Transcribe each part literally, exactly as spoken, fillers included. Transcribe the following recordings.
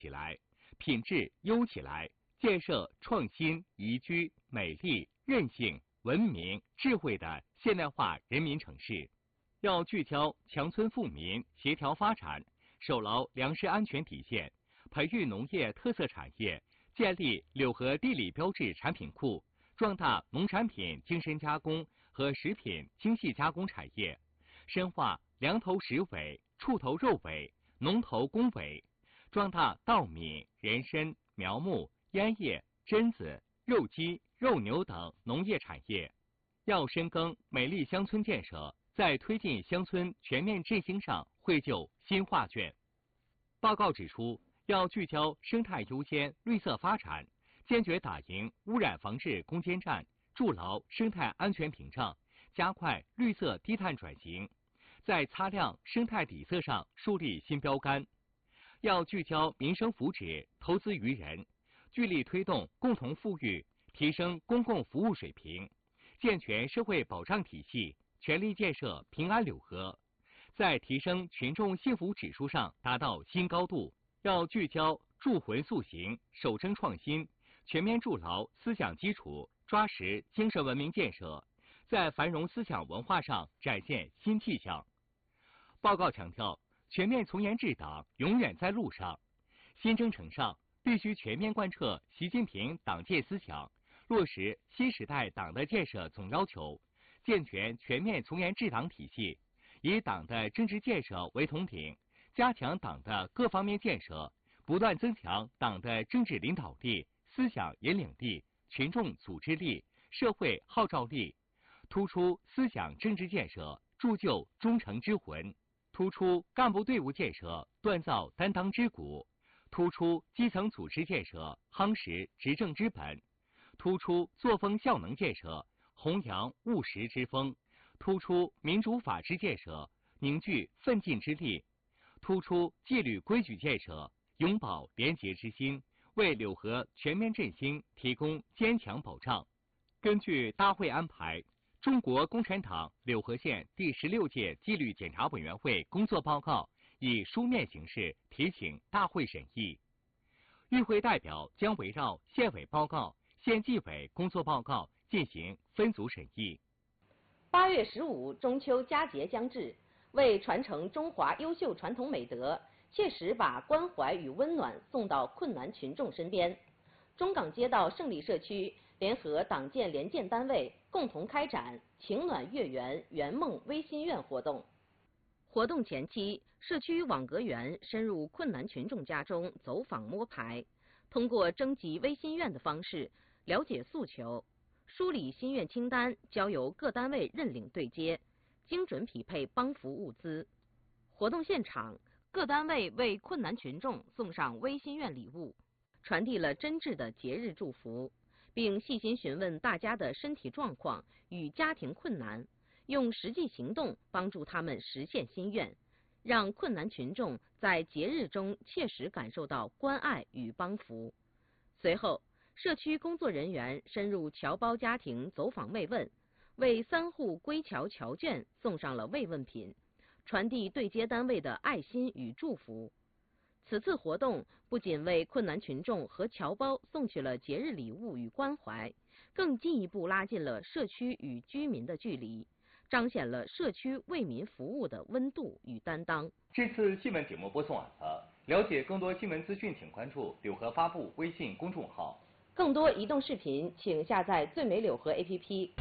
起来，品质优起来，建设创新、宜居、美丽、韧性、文明、智慧的现代化人民城市。要聚焦强村富民协调发展，守牢粮食安全底线，培育农业特色产业，建立柳河地理标志产品库，壮大农产品精深加工和食品精细加工产业，深化粮头食尾、畜头肉尾、农头工尾，壮大稻米、人参、苗木、烟叶、榛子、肉鸡、肉牛等农业产业。要深耕美丽乡村建设，在推进乡村全面振兴上绘就新画卷。报告指出，要聚焦生态优先、绿色发展，坚决打赢污染防治攻坚战，筑牢生态安全屏障，加快绿色低碳转型，在擦亮生态底色上树立新标杆。要聚焦民生福祉，投资于人，聚力推动共同富裕，提升公共服务水平，健全社会保障体系，全力建设平安柳河，在提升群众幸福指数上达到新高度。要聚焦铸魂塑形，守正创新，全面筑牢思想基础，抓实精神文明建设，在繁荣思想文化上展现新气象。报告强调，全面从严治党永远在路上，新征程上必须全面贯彻习近平党建思想，落实新时代党的建设总要求，健全全面从严治党体系，以党的政治建设为统领，加强党的各方面建设，不断增强党的政治领导力、思想引领力、群众组织力、社会号召力，突出思想政治建设，铸就忠诚之魂，突出干部队伍建设，锻造担当之骨，突出基层组织建设，夯实执政之本，突出作风效能建设，弘扬务实之风，突出民主法治建设，凝聚奋进之力，突出纪律规矩建设，永葆廉洁之心，为柳河全面振兴提供坚强保障。根据大会安排，中国共产党柳河县第十六届纪律检查委员会工作报告以书面形式提请大会审议。与会代表将围绕县委报告、县纪委工作报告进行分组审议。 八月十五，中秋佳节将至，为传承中华优秀传统美德，切实把关怀与温暖送到困难群众身边，中港街道胜利社区联合党建联建单位共同开展情暖月圆圆梦微心愿活动。活动前期，社区网格员深入困难群众家中走访摸排，通过征集微心愿的方式了解诉求，梳理心愿清单，交由各单位认领对接，精准匹配帮扶物资。活动现场，各单位为困难群众送上微心愿礼物，传递了真挚的节日祝福，并细心询问大家的身体状况与家庭困难，用实际行动帮助他们实现心愿，让困难群众在节日中切实感受到关爱与帮扶。随后，社区工作人员深入侨胞家庭走访慰问，为三户归侨侨眷送上了慰问品，传递对接单位的爱心与祝福。此次活动不仅为困难群众和侨胞送去了节日礼物与关怀，更进一步拉近了社区与居民的距离，彰显了社区为民服务的温度与担当。 这次新闻节目播送完了，了解更多新闻资讯，请关注柳河发布微信公众号。 更多移动视频，请下载最美柳河 A P P。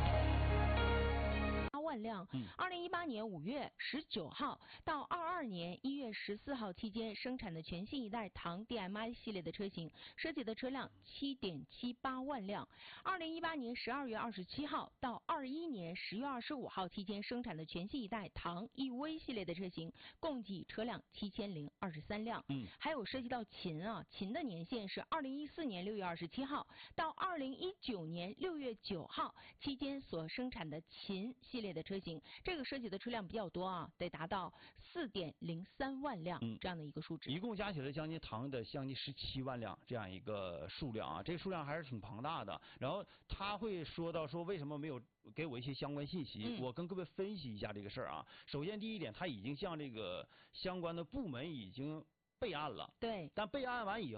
万辆。二零一八年五月十九号到二二年一月十四号期间生产的全新一代唐 D M I 系列的车型，涉及的车辆七点七八万辆。二零一八年十二月二十七号到二一年十月二十五号期间生产的全新一代唐 E V 系列的车型，共计车辆七千零二十三辆。嗯，还有涉及到秦啊，秦的年限是二零一四年六月二十七号到二零一九年六月九号期间所生产的秦系列的车型，这个涉及的车辆比较多啊，得达到四点零三万辆这样的一个数值。 嗯，一共加起来将近唐的将近十七万辆这样一个数量啊，这个数量还是挺庞大的。然后他会说到说为什么没有给我一些相关信息，嗯、我跟各位分析一下这个事儿啊。首先第一点，他已经向这个相关的部门已经备案了， 对， 但备案完以后。